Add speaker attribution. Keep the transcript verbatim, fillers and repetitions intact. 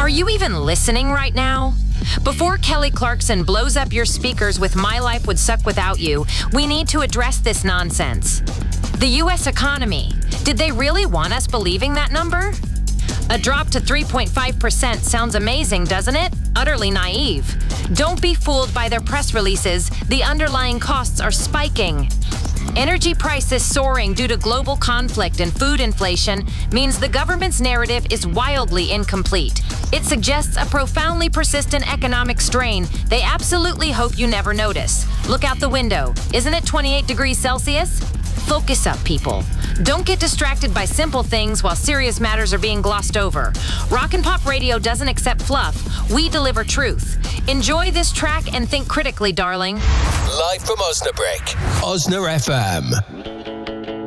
Speaker 1: Are you even listening right now? Before Kelly Clarkson blows up your speakers with My Life Would Suck Without You, we need to address this nonsense. The U S economy. Did they really want us believing that number? A drop to three point five percent sounds amazing, doesn't it? Utterly naive. Don't be fooled by their press releases. The underlying costs are spiking. Energy prices soaring due to global conflict and food inflation means the government's narrative is wildly incomplete. It suggests a profoundly persistent economic strain they absolutely hope you never notice. Look out the window. Isn't it twenty-eight degrees Celsius? Focus up, people. Don't get distracted by simple things while serious matters are being glossed over. Rock and Pop Radio doesn't accept fluff. We deliver truth. Enjoy this track and think critically, darling.
Speaker 2: Live from Osnabrück, Osna F M.